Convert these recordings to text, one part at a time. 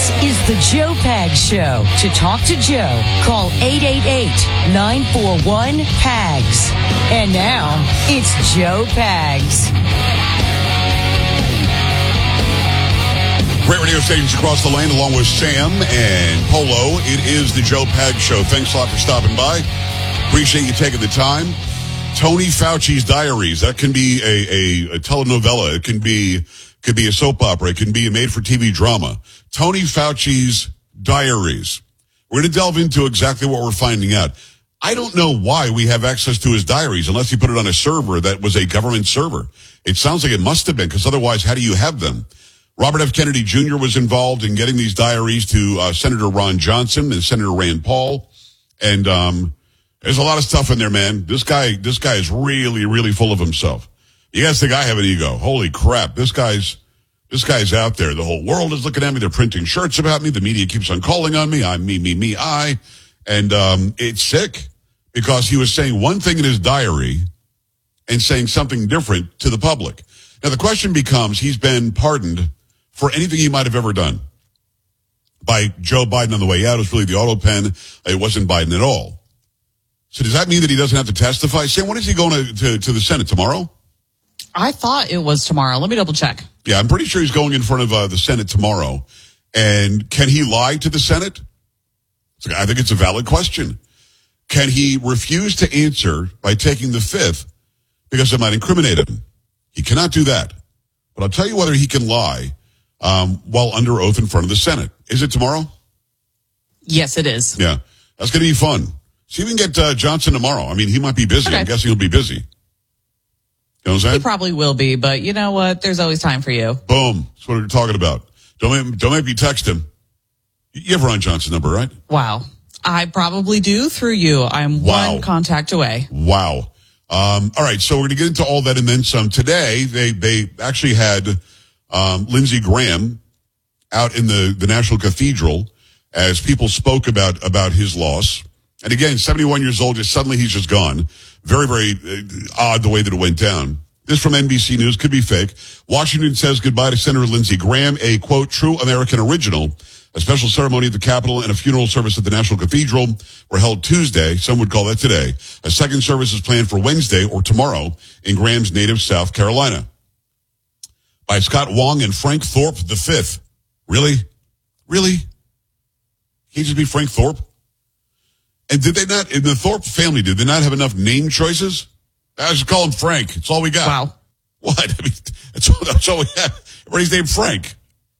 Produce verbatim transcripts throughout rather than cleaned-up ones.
This is the Joe Pags Show. To talk to Joe, call eight eight eight, nine four one, P A G S. And now, it's Joe Pags. Great radio stations across the lane, along with Sam and Polo. It is the Joe Pags Show. Thanks a lot for stopping by. Appreciate you taking the time. Tony Fauci's Diaries. That can be a, a, a telenovela. It can be could be a soap opera. It can be a made-for-T V drama. Tony Fauci's Diaries. We're going to delve into exactly what we're finding out. I don't know why we have access to his diaries unless he put it on a server that was a government server. It sounds like it must have been, because otherwise, how do you have them? Robert F. Kennedy Junior was involved in getting these diaries to uh, Senator Ron Johnson and Senator Rand Paul. And um, there's a lot of stuff in there, man. This guy, this guy is really, really full of himself. You guys think I have an ego? Holy crap. This guy's, this guy's out there. The whole world is looking at me. They're printing shirts about me. The media keeps on calling on me. I'm me, me, me, I. And um, it's sick because he was saying one thing in his diary and saying something different to the public. Now, the question becomes, he's been pardoned for anything he might have ever done by Joe Biden on the way out. It was really the auto pen. It wasn't Biden at all. So does that mean that he doesn't have to testify? Sam, when is he going to, to, to the Senate? Tomorrow? I thought it was tomorrow. Let me double check. Yeah, I'm pretty sure he's going in front of uh, the Senate tomorrow. And can he lie to the Senate? I think it's a valid question. Can he refuse to answer by taking the fifth because it might incriminate him? He cannot do that. But I'll tell you whether he can lie um, while under oath in front of the Senate. Is it tomorrow? Yes, it is. Yeah, that's going to be fun. See if we can get uh, Johnson tomorrow. I mean, he might be busy. Okay. I'm guessing he'll be busy. You know what I'm saying? He probably will be, but you know what? There's always time for you. Boom. That's what we're talking about. Don't make, don't make me text him. You have Ron Johnson's number, right? Wow. I probably do through you. I'm Wow. one contact away. Wow. Um, all right, so we're going to get into all that and then some. Today, they they actually had um, Lindsey Graham out in the, the National Cathedral as people spoke about, about his loss. And again, seventy-one years old, just suddenly he's just gone. Very, very uh, odd the way that it went down. This from N B C News, could be fake. Washington says goodbye to Senator Lindsey Graham, a, quote, true American original. A special ceremony at the Capitol and a funeral service at the National Cathedral were held Tuesday. Some would call that today. A second service is planned for Wednesday or tomorrow in Graham's native South Carolina. By Scott Wong and Frank Thorpe the fifth. Really? Really? Can't he just be Frank Thorpe? And did they not, in the Thorpe family, did they not have enough name choices? I just call him Frank. It's all we got. Wow. What? I mean, that's all, that's all we have. Everybody's named Frank.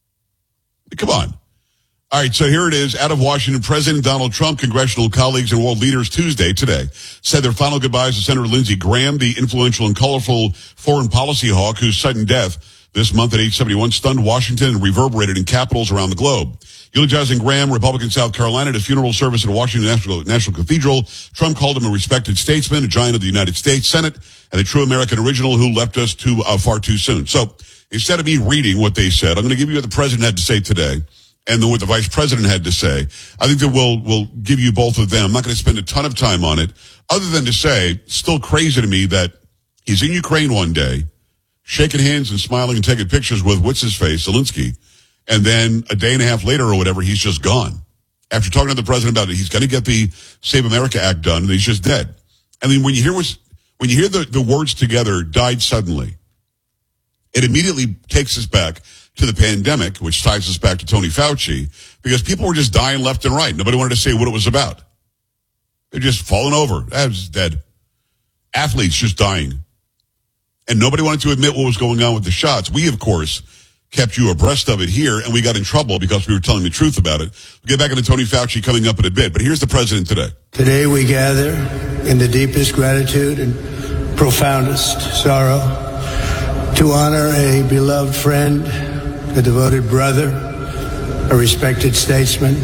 Come on. All right, so here it is. Out of Washington, President Donald Trump, congressional colleagues, and world leaders Tuesday, today, said their final goodbyes to Senator Lindsey Graham, the influential and colorful foreign policy hawk whose sudden death this month at age seventy-one stunned Washington and reverberated in capitals around the globe. Eulogizing Graham, Republican South Carolina, at a funeral service at Washington National, National Cathedral, Trump called him a respected statesman, a giant of the United States Senate, and a true American original who left us too uh, far too soon. So instead of me reading what they said, I'm going to give you what the president had to say today. And then what the vice president had to say. I think that we'll, we'll give you both of them. I'm not going to spend a ton of time on it, other than to say, still crazy to me that he's in Ukraine one day, shaking hands and smiling and taking pictures with what's-his-face, Zelensky, and then a day and a half later or whatever, he's just gone. After talking to the president about it, he's going to get the Save America Act done, and he's just dead. And then when you hear what's, when you hear the, the words together, died suddenly, it immediately takes us back to the pandemic, which ties us back to Tony Fauci, because people were just dying left and right. Nobody wanted to say what it was about. They're just falling over. That was dead. Athletes just dying. And nobody wanted to admit what was going on with the shots. We, of course, kept you abreast of it here, and we got in trouble because we were telling the truth about it. We'll get back into Tony Fauci coming up in a bit, but here's the president today. Today we gather in the deepest gratitude and profoundest sorrow to honor a beloved friend, a devoted brother, a respected statesman,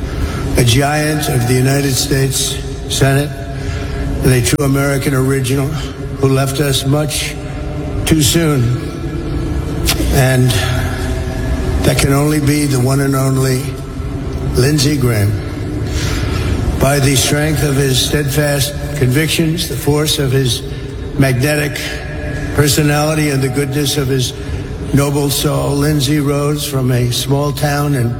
a giant of the United States Senate, and a true American original who left us much too soon. And that can only be the one and only Lindsey Graham. By the strength of his steadfast convictions, the force of his magnetic personality, and the goodness of his noble soul, Lindsey rose from a small town in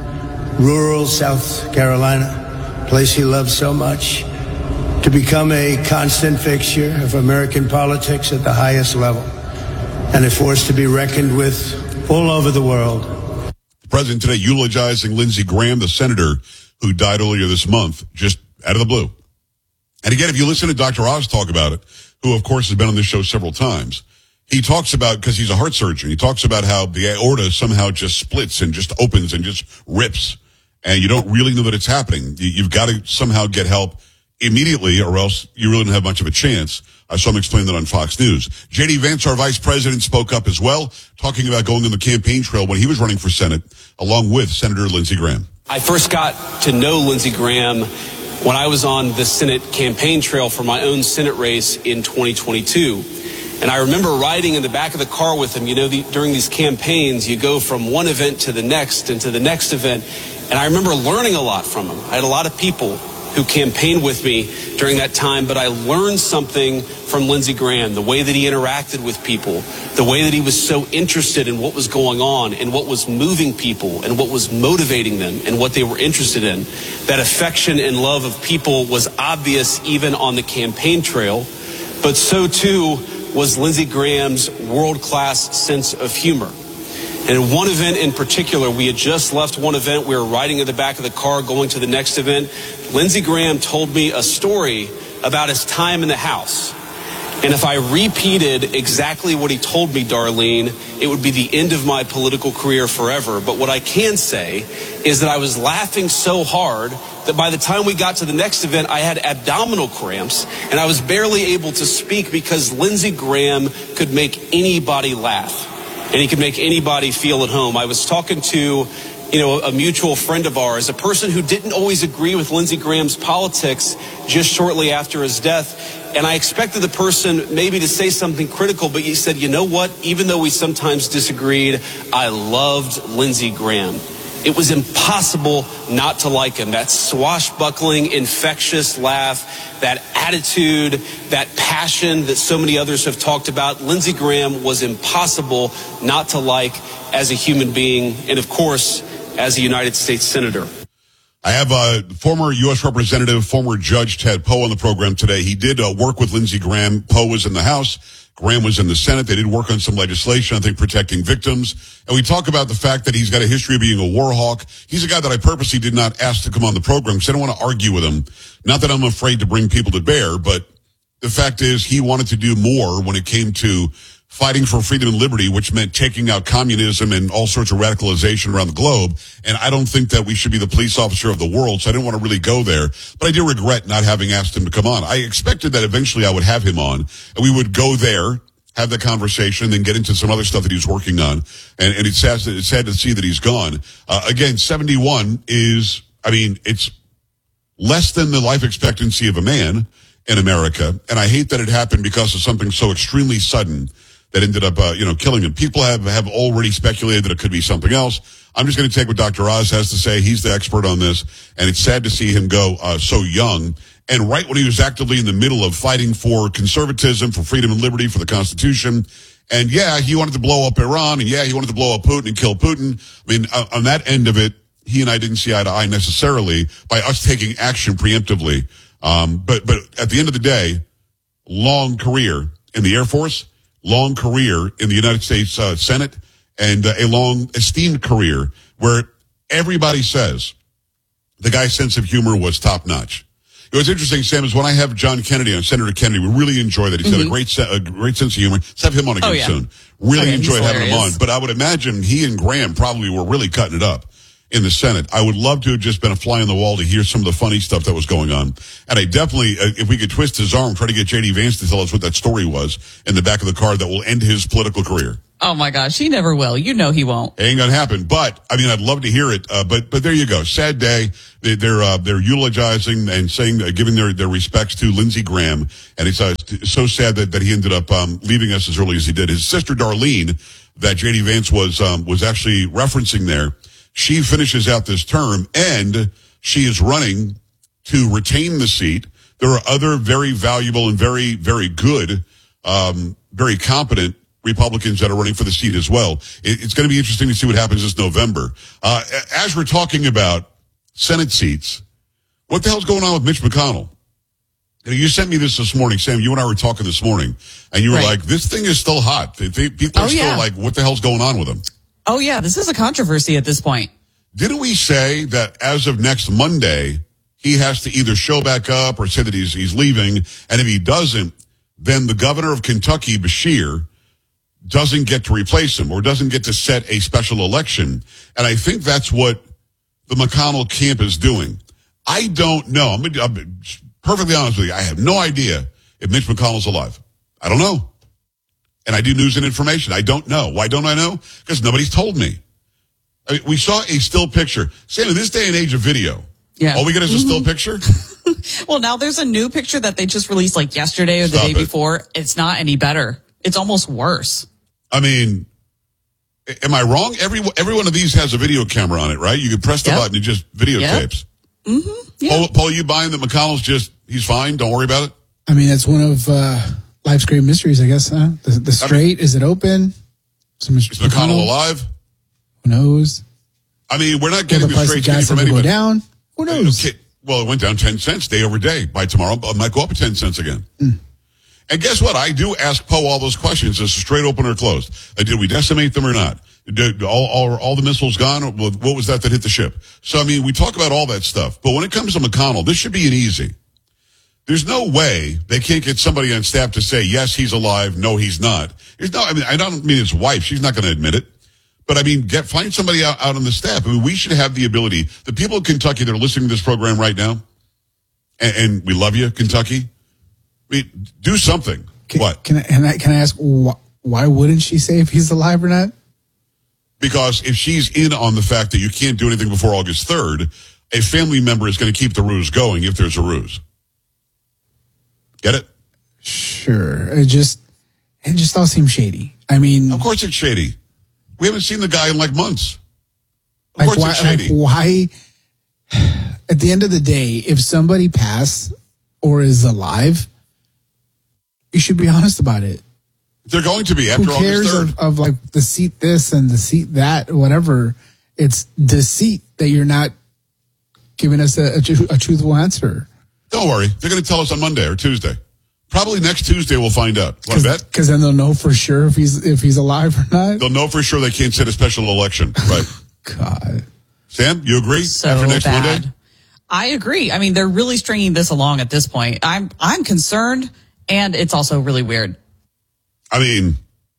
rural South Carolina, a place he loves so much, to become a constant fixture of American politics at the highest level and a force to be reckoned with all over the world. The president today eulogizing Lindsey Graham, the senator who died earlier this month, just out of the blue. And again, if you listen to Doctor Oz talk about it, who of course has been on this show several times, he talks about, because he's a heart surgeon, he talks about how the aorta somehow just splits and just opens and just rips. And you don't really know that it's happening. You've got to somehow get help immediately, or else you really don't have much of a chance. I saw him explain that on Fox News. J D Vance, our vice president, spoke up as well, talking about going on the campaign trail when he was running for Senate, along with Senator Lindsey Graham. I first got to know Lindsey Graham when I was on the Senate campaign trail for my own Senate race in twenty twenty-two. And I remember riding in the back of the car with him. You know, the, during these campaigns, you go from one event to the next and to the next event. And I remember learning a lot from him. I had a lot of people who campaigned with me during that time, but I learned something from Lindsey Graham, the way that he interacted with people, the way that he was so interested in what was going on and what was moving people and what was motivating them and what they were interested in. That affection and love of people was obvious even on the campaign trail, but so too was Lindsey Graham's world-class sense of humor. And in one event in particular, we had just left one event. We were riding in the back of the car going to the next event. Lindsey Graham told me a story about his time in the House. And if I repeated exactly what he told me, Darlene, it would be the end of my political career forever. But what I can say is that I was laughing so hard that by the time we got to the next event, I had abdominal cramps and I was barely able to speak because Lindsey Graham could make anybody laugh. And he could make anybody feel at home. I was talking to, you know, a mutual friend of ours, a person who didn't always agree with Lindsey Graham's politics just shortly after his death. And I expected the person maybe to say something critical, but he said, you know what? Even though we sometimes disagreed, I loved Lindsey Graham. It was impossible not to like him. That swashbuckling, infectious laugh, that attitude, that passion that so many others have talked about. Lindsey Graham was impossible not to like as a human being and, of course, as a United States Senator. I have uh, former U S Representative, former Judge Ted Poe on the program today. He did uh, work with Lindsey Graham. Poe was in the House. Graham was in the Senate. They did work on some legislation, I think, protecting victims. And we talk about the fact that he's got a history of being a war hawk. He's a guy that I purposely did not ask to come on the program because I don't want to argue with him. Not that I'm afraid to bring people to bear, but the fact is he wanted to do more when it came to fighting for freedom and liberty, which meant taking out communism and all sorts of radicalization around the globe. And I don't think that we should be the police officer of the world, so I didn't want to really go there. But I do regret not having asked him to come on. I expected that eventually I would have him on, and we would go there, have the conversation, and then get into some other stuff that he was working on. And, and it's, sad, it's sad to see that he's gone. Uh, again, seventy-one is, I mean, it's less than the life expectancy of a man in America. And I hate that it happened because of something so extremely sudden that ended up, uh, you know, killing him. People have, have already speculated that it could be something else. I'm just going to take what Doctor Oz has to say. He's the expert on this, and it's sad to see him go uh, so young. And right when he was actively in the middle of fighting for conservatism, for freedom and liberty, for the Constitution. And yeah, he wanted to blow up Iran, and yeah, he wanted to blow up Putin and kill Putin. I mean, uh, on that end of it, he and I didn't see eye to eye necessarily by us taking action preemptively. Um, but, but at the end of the day, long career in the Air Force, long career in the United States uh, Senate, and uh, a long esteemed career where everybody says the guy's sense of humor was top notch. It was interesting, Sam, is when I have John Kennedy on, Senator Kennedy, we really enjoy that. He's mm-hmm. got a great, se- a great sense of humor. Let's have him on again oh, yeah. soon. Really oh, yeah, enjoy having him on. But I would imagine he and Graham probably were really cutting it up in the Senate. I would love to have just been a fly on the wall to hear some of the funny stuff that was going on. And I definitely, uh, if we could twist his arm, try to get J D Vance to tell us what that story was in the back of the car that will end his political career. Oh my gosh, he never will. You know he won't. It ain't gonna happen. But I mean, I'd love to hear it. Uh, but but there you go. Sad day. They, they're uh, they're eulogizing and saying, uh, giving their their respects to Lindsey Graham, and it's uh, so sad that that he ended up um, leaving us as early as he did. His sister Darlene, that J D Vance was um, was actually referencing there. She finishes out this term, and she is running to retain the seat. There are other very valuable and very very good, um, very competent Republicans that are running for the seat as well. It, it's going to be interesting to see what happens this November. Uh, as we're talking about Senate seats, what the hell's going on with Mitch McConnell? You know, you sent me this this morning, Sam. You and I were talking this morning, and you were Right. like, this thing is still hot. They, they, people are Oh, still yeah. like, what the hell's going on with him? Oh, yeah, this is a controversy at this point. Didn't we say that as of next Monday, he has to either show back up or say that he's, he's leaving, and if he doesn't, then the governor of Kentucky, Beshear, doesn't get to replace him or doesn't get to set a special election. And I think that's what the McConnell camp is doing. I don't know. I'm, I'm perfectly honest with you. I have no idea if Mitch McConnell's alive. I don't know. And I do news and information. I don't know. Why don't I know? Because nobody's told me. I mean, we saw a still picture. Sam, in this day and age of video, Yeah. all we get is a still picture? Well, now there's a new picture that they just released like yesterday or the Stop day it. before. It's not any better. It's almost worse. I mean, am I wrong? Every every one of these has a video camera on it, right? You can press the Yep. button and just videotapes. Mm-hmm. Yeah. Paul, Paul, you buying that McConnell's just, he's fine? Don't worry about it? I mean, that's one of uh, life's great mysteries, I guess. Huh? The, the straight, is it open? Is Is McConnell alive? Who knows? I mean, we're not Will getting the the price straight of skinny gas from ever go anybody. down? Who knows? Okay. Well, it went down ten cents day over day. By tomorrow, it might go up ten cents again. Mm. And guess what? I do ask Poe all those questions. Is it straight open or closed? Uh, did we decimate them or not? Did all, all, all the missiles gone? Or what was that that hit the ship? So, I mean, we talk about all that stuff. But when it comes to McConnell, this should be an easy. There's no way they can't get somebody on staff to say, yes, he's alive. No, he's not. There's no, I mean, I don't mean his wife. She's not going to admit it. But I mean, get, find somebody out, out on the staff. I mean, we should have the ability. The people in Kentucky that are listening to this program right now, and, and we love you, Kentucky. I mean, do something. Can, What? Can I, can I, can I ask, wh- why wouldn't she say if he's alive or not? Because if she's in on the fact that you can't do anything before August third, a family member is going to keep the ruse going if there's a ruse. Get it? Sure. It just, it just all seems shady. I mean, Of course it's shady. We haven't seen the guy in like months. Of like course why, it's shady. like why, at the end of the day, if somebody passed or is alive, you should be honest about it. They're going to be after Who cares August third. of, of like the seat this and the seat that, whatever. It's deceit that you're not giving us a, a, tru- a truthful answer. Don't worry. They're going to tell us on Monday or Tuesday. Probably next Tuesday we'll find out. Want to bet? Because then they'll know for sure if he's if he's alive or not. They'll know for sure they can't set a special election. Right. God. Sam, you agree? So after next bad. Monday? I agree. I mean, they're really stringing this along at this point. I'm I'm concerned, and it's also really weird. I mean,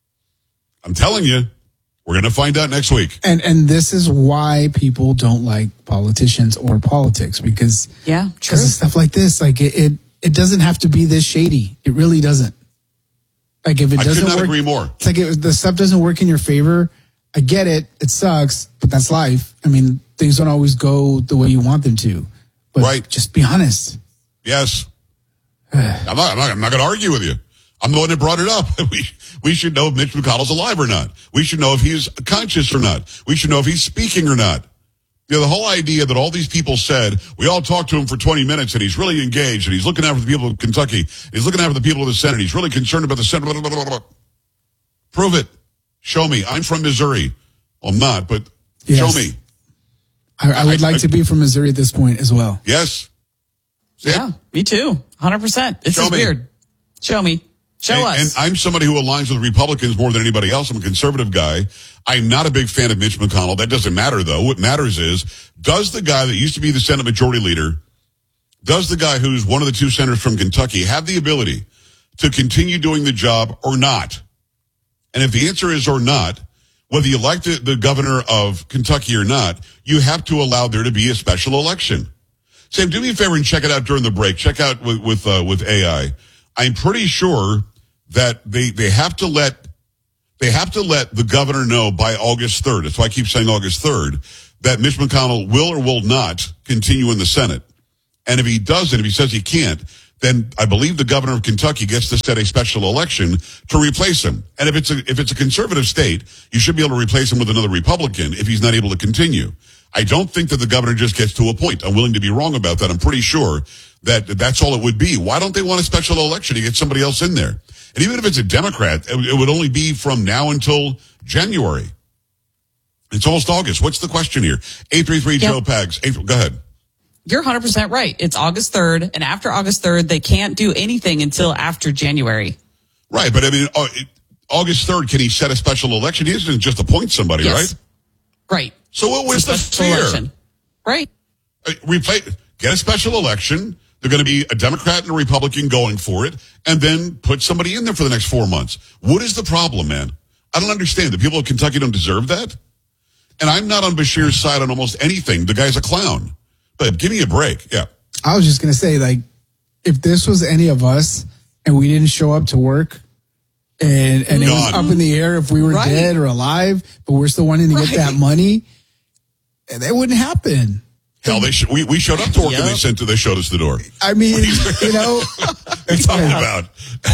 I'm telling you, we're going to find out next week. And and this is why people don't like politicians or politics, because Yeah, true. because of stuff like this. Like it, it it doesn't have to be this shady. It really doesn't. Like if it I doesn't could not work, agree more. it's like if the stuff doesn't work in your favor. I get it. It sucks, but that's life. I mean, things don't always go the way you want them to. But Right. just be honest. Yes. I'm not, I'm not, I'm not going to argue with you. I'm the one that brought it up. We, we should know if Mitch McConnell's alive or not. We should know if he's conscious or not. We should know if he's speaking or not. You know, the whole idea that all these people said, we all talked to him for twenty minutes and he's really engaged and he's looking out for the people of Kentucky. He's looking out for the people of the Senate. He's really concerned about the Senate. Blah, blah, blah, blah. Prove it. Show me. I'm from Missouri. Well, I'm not, but Yes. show me. I, I would I- like I- to be from Missouri at this point as well. Yes. Sam? Yeah, me too. one hundred percent. This Show is me. weird. Show me. Show and, us. And I'm somebody who aligns with Republicans more than anybody else. I'm a conservative guy. I'm not a big fan of Mitch McConnell. That doesn't matter, though. What matters is, does the guy that used to be the Senate Majority Leader, does the guy who's one of the two senators from Kentucky have the ability to continue doing the job or not? And if the answer is or not, whether you like the, the governor of Kentucky or not, you have to allow there to be a special election. Sam, do me a favor and check it out during the break. Check out with with, uh, with A I. I'm pretty sure that they, they have to let they have to let the governor know by August third. That's why I keep saying August third, that Mitch McConnell will or will not continue in the Senate. And if he doesn't, if he says he can't, then I believe the governor of Kentucky gets to set a special election to replace him. And if it's a if it's a conservative state, you should be able to replace him with another Republican if he's not able to continue. I don't think that the governor just gets to a point. I'm willing to be wrong about that. I'm pretty sure that that's all it would be. Why don't they want a special election to get somebody else in there? And even if it's a Democrat, it, it would only be from now until January. It's almost August. What's the question here? eight three three Joe Pags. Eight, go ahead. You're one hundred percent right. It's August third, and after August third, they can't do anything until after January. Right, but I mean, uh, August third, can he set a special election? He doesn't just appoint somebody, yes. right? Right. So what was the fear? Election. Right. Uh, replay, get a special election. They're going to be a Democrat and a Republican going for it, and then put somebody in there for the next four months. What is the problem, man? I don't understand. The people of Kentucky don't deserve that? And I'm not on Bashir's side on almost anything. The guy's a clown. But give me a break. Yeah. I was just going to say, like, if this was any of us and we didn't show up to work and, and it was up in the air if we were right. dead or alive, but we're still wanting to right. get that money, that wouldn't happen. Hell, they sh- we, we showed up to work yep. and they sent to, they showed us the door. I mean, you know. What are you talking about?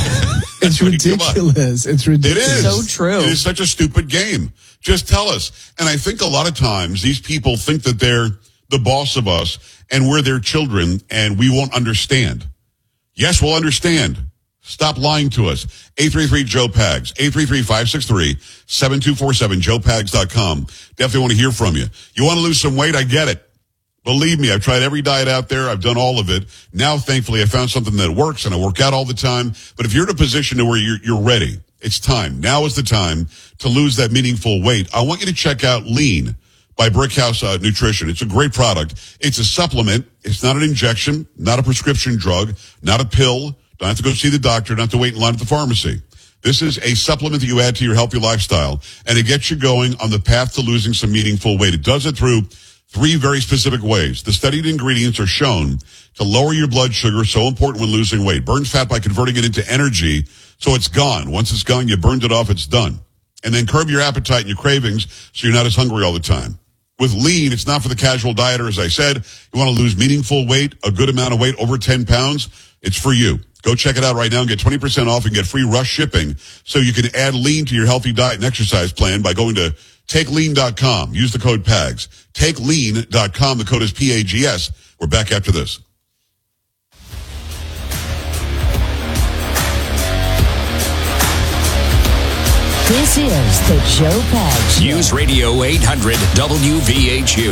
It's ridiculous. It's ridiculous. It is. So true. It is such a stupid game. Just tell us. And I think a lot of times these people think that they're the boss of us and we're their children and we won't understand. Yes, we'll understand. Stop lying to us. eight three three Joe Pags. eight three three, five six three, seven two four seven, joe pags dot com. Definitely want to hear from you. You want to lose some weight? I get it. Believe me, I've tried every diet out there. I've done all of it. Now, thankfully, I found something that works and I work out all the time. But if you're in a position to where you're, you're ready, it's time. Now is the time to lose that meaningful weight. I want you to check out Lean by Brickhouse uh, Nutrition. It's a great product. It's a supplement. It's not an injection, not a prescription drug, not a pill. Don't have to go see the doctor, don't have to wait in line at the pharmacy. This is a supplement that you add to your healthy lifestyle, and it gets you going on the path to losing some meaningful weight. It does it through three very specific ways. The studied ingredients are shown to lower your blood sugar, so important when losing weight. Burns fat by converting it into energy, so it's gone. Once it's gone, you burned it off, it's done. And then curb your appetite and your cravings so you're not as hungry all the time. With Lean, it's not for the casual dieter, as I said. You want to lose meaningful weight, a good amount of weight, over ten pounds, it's for you. Go check it out right now and get twenty percent off and get free rush shipping so you can add Lean to your healthy diet and exercise plan by going to take lean dot com. Use the code PAGS. take lean dot com. The code is P A G S. We're back after this. This is the Joe Pags Show. News Radio eight hundred W V H U.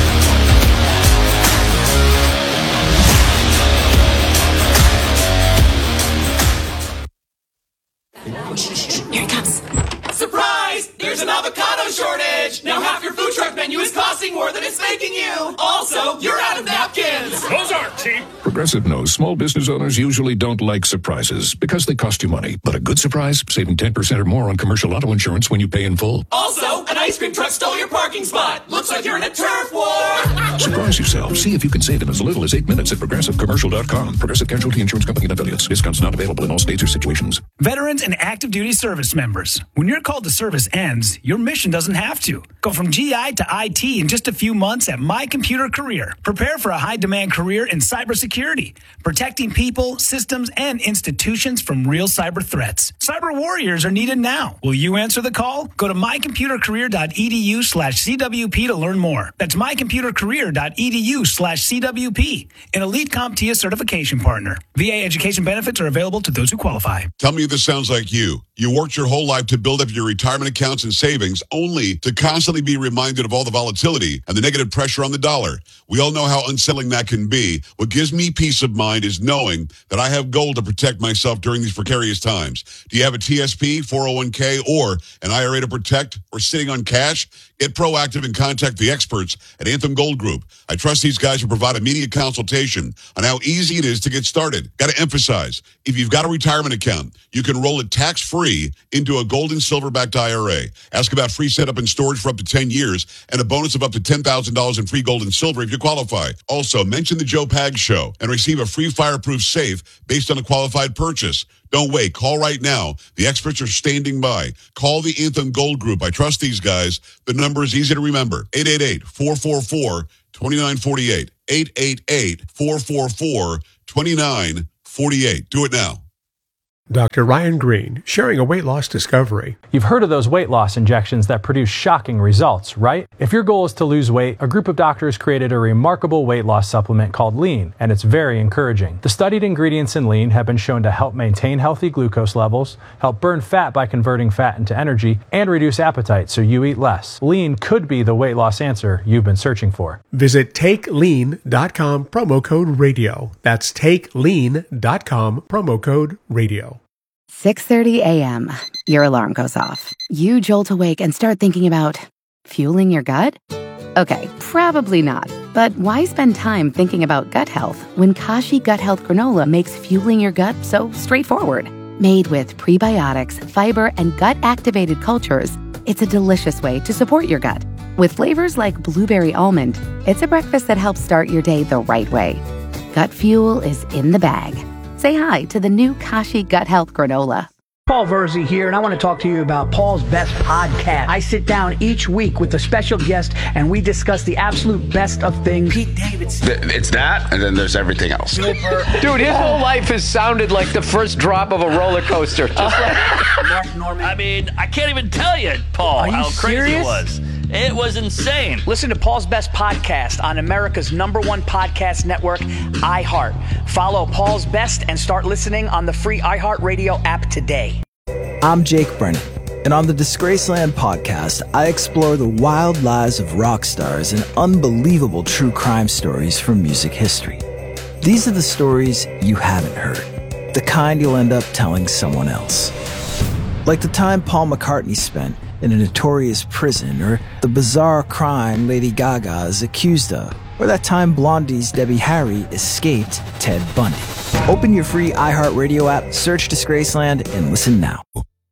Here it comes. Surprise! There's an avocado shortage! Now half your food truck menu is costing more than it's making you! Also, you're out of napkins! Those aren't cheap! Progressive knows small business owners usually don't like surprises because they cost you money. But a good surprise, saving ten percent or more on commercial auto insurance when you pay in full. Also, an ice cream truck stole your parking spot! Looks like you're in a turf war! Surprise yourself. See if you can save in as little as eight minutes at progressive commercial dot com. Progressive Casualty Insurance Company and affiliates. Discounts not available in all states or situations. Veterans and active duty service members. When your call to service ends, your mission doesn't have to. Go from G I to I T in just a few months at My Computer Career. Prepare for a high-demand career in cybersecurity, protecting people, systems, and institutions from real cyber threats. Cyber warriors are needed now. Will you answer the call? Go to my computer career dot e d u slash C W P to learn more. That's my computer career dot e d u slash C W P, an elite CompTIA certification partner. V A education benefits are available to those who qualify. Tell me this sounds like you. You worked your whole life to build up your retirement accounts and savings only to constantly be reminded of all the volatility and the negative pressure on the dollar. We all know how unsettling that can be. What gives me peace of mind is knowing that I have gold to protect myself during these precarious times. Do you have a T S P, four oh one k, or an I R A to protect, or sitting on cash? Get proactive and contact the experts at Anthem Gold Group. I trust these guys to provide immediate consultation on how easy it is to get started. Got to emphasize, if you've got a retirement account, you can roll it tax-free into a gold and silver-backed I R A. Ask about free setup and storage for up to ten years and a bonus of up to ten thousand dollars in free gold and silver if you qualify. Also, mention the Joe Pags Show and receive a free fireproof safe based on a qualified purchase. Don't wait. Call right now. The experts are standing by. Call the Anthem Gold Group. I trust these guys. The number is easy to remember. eight eight eight, four four four, two nine four eight. eight eight eight, four four four, two nine four eight. Do it now. Doctor Ryan Green, sharing a weight loss discovery. You've heard of those weight loss injections that produce shocking results, right? If your goal is to lose weight, a group of doctors created a remarkable weight loss supplement called Lean, and it's very encouraging. The studied ingredients in Lean have been shown to help maintain healthy glucose levels, help burn fat by converting fat into energy, and reduce appetite so you eat less. Lean could be the weight loss answer you've been searching for. Visit take lean dot com, promo code radio. That's take lean dot com, promo code radio. six thirty a.m. Your alarm goes off. You jolt awake and start thinking about fueling your gut? Okay, probably not. But why spend time thinking about gut health when Kashi Gut Health Granola makes fueling your gut so straightforward? Made with prebiotics, fiber, and gut-activated cultures, it's a delicious way to support your gut. With flavors like blueberry almond, it's a breakfast that helps start your day the right way. Gut fuel is in the bag. Say hi to the new Kashi Gut Health Granola. Paul Verzi here, and I want to talk to you about Paul's Best Podcast. I sit down each week with a special guest, and we discuss the absolute best of things. Pete Davidson. It's that, and then there's everything else. Dude, his whole life has sounded like the first drop of a roller coaster. Just like Mark Norman. I mean, I can't even tell you, Paul, you how serious? crazy it was. It was insane. Listen to Paul's Best Podcast on America's number one podcast network, iHeart. Follow Paul's Best and start listening on the free iHeartRadio app today. I'm Jake Brennan, and on the Disgraceland podcast, I explore the wild lives of rock stars and unbelievable true crime stories from music history. These are the stories you haven't heard, the kind you'll end up telling someone else. Like the time Paul McCartney spent in a notorious prison, or the bizarre crime Lady Gaga is accused of, or that time Blondie's Debbie Harry escaped Ted Bundy. Open your free iHeartRadio app, search Disgraceland, and listen now.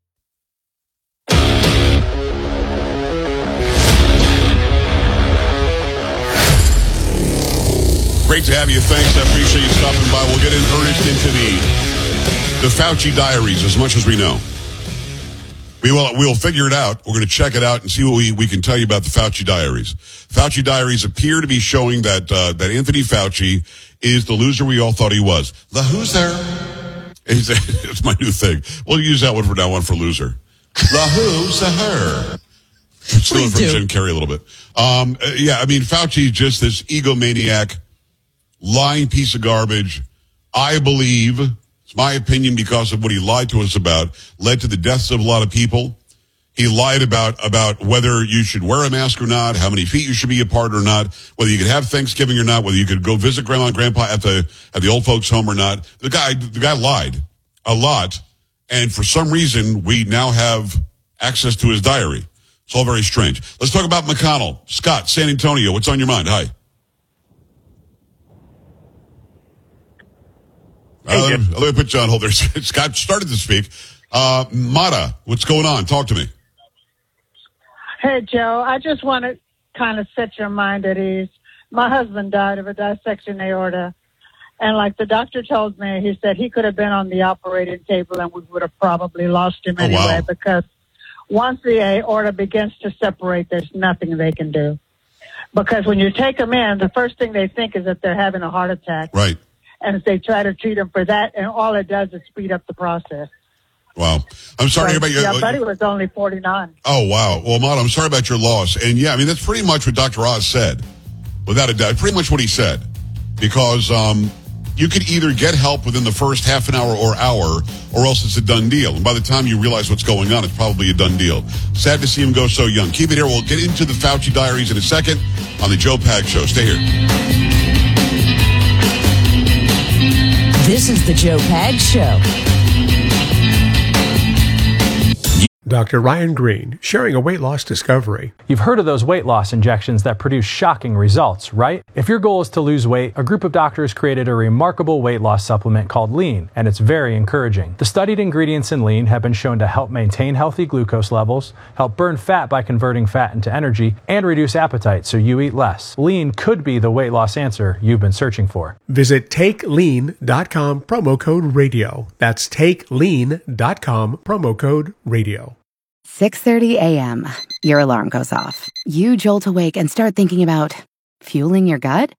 Great to have you. Thanks. I appreciate you stopping by. We'll get in earnest into the, the Fauci diaries as much as we know. We will we'll figure it out. We're going to check it out and see what we, we can tell you about the Fauci diaries. Fauci diaries appear to be showing that uh, that Anthony Fauci is the loser we all thought he was. The who's there? It's, it's my new thing. We'll use that one for now on for loser. The who's the her. Still from Jim Carrey a little bit. Um, uh, yeah, I mean, Fauci just this egomaniac, lying piece of garbage. I believe, it's my opinion because of what he lied to us about, led to the deaths of a lot of people. He lied about, about whether you should wear a mask or not, how many feet you should be apart or not, whether you could have Thanksgiving or not, whether you could go visit grandma and grandpa at the, at the old folks home or not. The guy, the guy lied a lot. And for some reason, we now have access to his diary. It's all very strange. Let's talk about McConnell. Scott, San Antonio, what's on your mind? Hi. Hey, uh, let me put you on hold there. Scott started to speak. Uh, Mata, what's going on? Talk to me. Hey, Joe, I just want to kind of set your mind at ease. My husband died of a dissection aorta. And like the doctor told me, he said he could have been on the operating table and we would have probably lost him anyway. Oh, wow. Because once the aorta begins to separate, there's nothing they can do. Because when you take them in, the first thing they think is that they're having a heart attack. Right. And they try to treat them for that, and all it does is speed up the process. Wow. I'm sorry about your... Yeah, Buddy was only forty-nine. Oh, wow. Well, Mata, I'm sorry about your loss. And yeah, I mean, that's pretty much what Doctor Oz said. Without a doubt. Pretty much what he said. Because um, you could either get help within the first half an hour or hour, or else it's a done deal. And by the time you realize what's going on, it's probably a done deal. Sad to see him go so young. Keep it here. We'll get into the Fauci diaries in a second on the Joe Pag Show. Stay here. This is the Joe Pag Show. Doctor Ryan Green, sharing a weight loss discovery. You've heard of those weight loss injections that produce shocking results, right? If your goal is to lose weight, a group of doctors created a remarkable weight loss supplement called Lean, and it's very encouraging. The studied ingredients in Lean have been shown to help maintain healthy glucose levels, help burn fat by converting fat into energy, and reduce appetite so you eat less. Lean could be the weight loss answer you've been searching for. Visit take lean dot com, promo code radio. That's take lean dot com, promo code radio. six thirty a.m. Your alarm goes off. You jolt awake and start thinking about fueling your gut?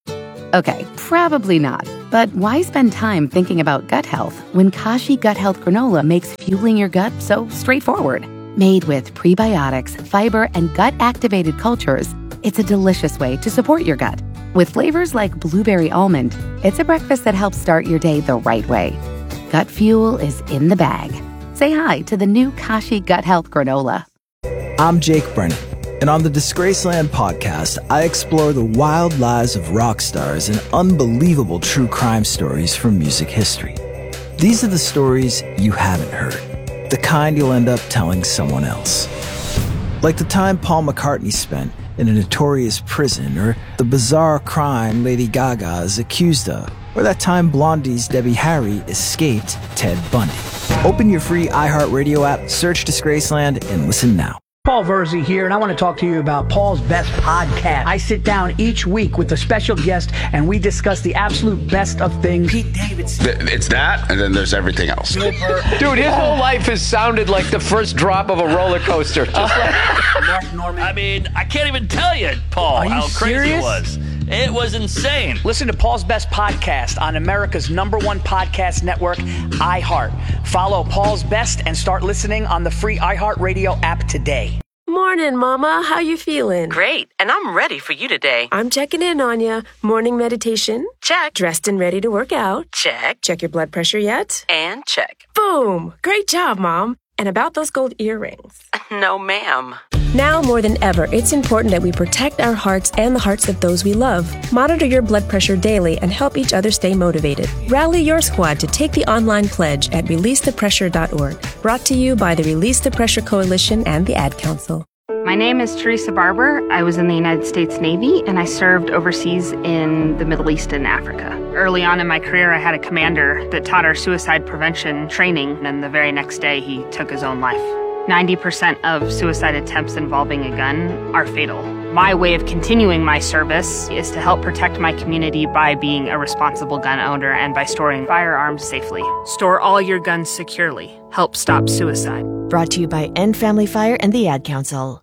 Okay, probably not. But why spend time thinking about gut health when Kashi Gut Health Granola makes fueling your gut so straightforward? Made with prebiotics, fiber, and gut-activated cultures, it's a delicious way to support your gut. With flavors like blueberry almond, it's a breakfast that helps start your day the right way. Gut fuel is in the bag. Say hi to the new Kashi Gut Health Granola. I'm Jake Brennan, and on the Disgraceland podcast, I explore the wild lives of rock stars and unbelievable true crime stories from music history. These are the stories you haven't heard, the kind you'll end up telling someone else. Like the time Paul McCartney spent in a notorious prison, or the bizarre crime Lady Gaga is accused of, or that time Blondie's Debbie Harry escaped Ted Bundy. Open your free iHeartRadio app, search Disgraceland, and listen now. Paul Verzi here, and I want to talk to you about Paul's Best Podcast. I sit down each week with a special guest, and we discuss the absolute best of things. Pete Davidson. It's that, and then there's everything else. Dude, his whole life has sounded like the first drop of a roller coaster. Just like Mark Norman. I mean, I can't even tell you, Paul, Are you how crazy serious? it was. It was insane. Listen to Paul's Best Podcast on America's number one podcast network, iHeart. Follow Paul's Best and start listening on the free iHeartRadio app today. Morning, Mama. How you feeling? Great, and I'm ready for you today. I'm checking in on you. Morning meditation? Check. Dressed and ready to work out? Check. Check your blood pressure yet? And check. Boom! Great job, Mom. And about those gold earrings? No, ma'am. Now more than ever, it's important that we protect our hearts and the hearts of those we love. Monitor your blood pressure daily and help each other stay motivated. Rally your squad to take the online pledge at release the pressure dot org. Brought to you by the Release the Pressure Coalition and the Ad Council. My name is Teresa Barber. I was in the United States Navy, and I served overseas in the Middle East and Africa. Early on in my career, I had a commander that taught our suicide prevention training, and the very next day, he took his own life. ninety percent of suicide attempts involving a gun are fatal. My way of continuing my service is to help protect my community by being a responsible gun owner and by storing firearms safely. Store all your guns securely. Help stop suicide. Brought to you by End Family Fire and the Ad Council.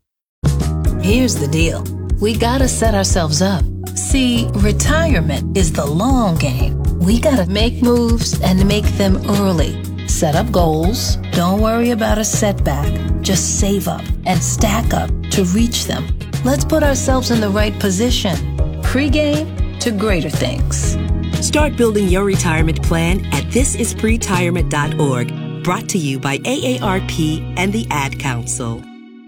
Here's the deal. We gotta set ourselves up. See, retirement is the long game. We gotta make moves and make them early. Set up goals. Don't worry about a setback. Just save up and stack up to reach them. Let's put ourselves in the right position. Pre-game to greater things. Start building your retirement plan at this is pretirement dot org. Brought to you by A A R P and the Ad Council.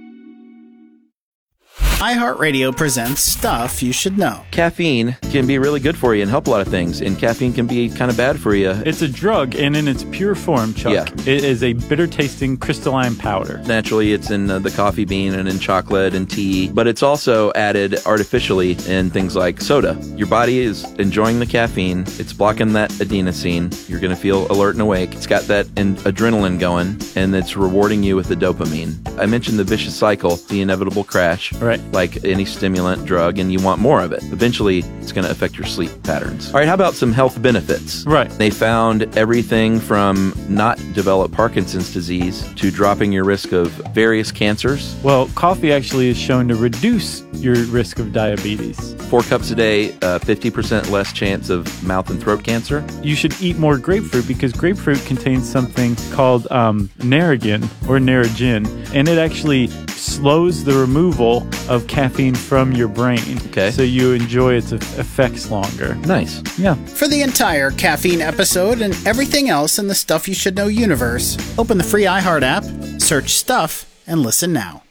iHeartRadio presents Stuff You Should Know. Caffeine can be really good for you and help a lot of things, and caffeine can be kind of bad for you. It's a drug, and in its pure form, Chuck, yeah. It is a bitter-tasting crystalline powder. Naturally, it's in uh, the coffee bean and in chocolate and tea, but it's also added artificially in things like soda. Your body is enjoying the caffeine. It's blocking that adenosine. You're going to feel alert and awake. It's got that in- adrenaline going, and it's rewarding you with the dopamine. I mentioned the vicious cycle, the inevitable crash. Right. Like any stimulant drug, and you want more of it. Eventually, it's going to affect your sleep patterns. All right, how about some health benefits? Right. They found everything from not develop Parkinson's disease to dropping your risk of various cancers. Well, coffee actually is shown to reduce your risk of diabetes. Four cups a day, uh, fifty percent less chance of mouth and throat cancer. You should eat more grapefruit because grapefruit contains something called um, Narragin or Narragin, and it actually slows the removal of caffeine from your brain. Okay. So you enjoy its effects longer. Nice. Yeah. For the entire caffeine episode and everything else in the Stuff You Should Know universe, open the free iHeart app, search Stuff, and listen now.